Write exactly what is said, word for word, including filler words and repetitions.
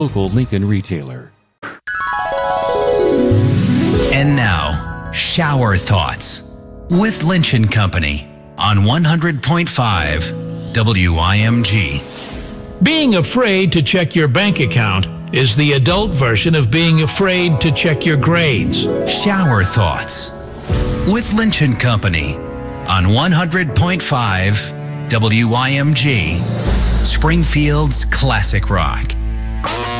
local Lincoln retailer. And now, Shower Thoughts with Lynch and Company on one hundred point five W I M G. Being afraid to check your bank account is the adult version of being afraid to check your grades. Shower Thoughts with Lynch and Company on one hundred point five W I M G, Springfield's classic rock.